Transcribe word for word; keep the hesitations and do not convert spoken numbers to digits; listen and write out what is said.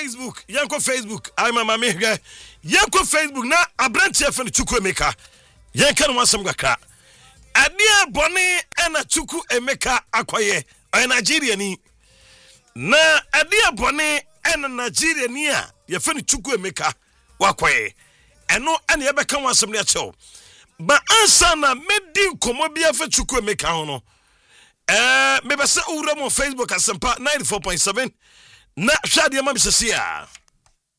Facebook, yanko Facebook. I'm a mami here. Yanko Facebook na abranche fe Chukwu Emeka. Yanka no wasam gakra. Adia boni ena Chukwu Emeka akoye. Oye Nigeria ni. Na adia boni ena Nigeria ni a ye fe Chukwu Emeka wakoye. Eno ene ye beka wasam ne acho. Ba ansa na medi komo bia fe Chukwu Emeka ho no. Eh me be se ura mo Facebook asempa ninety-four point seven. Na shadi ya mami sesia.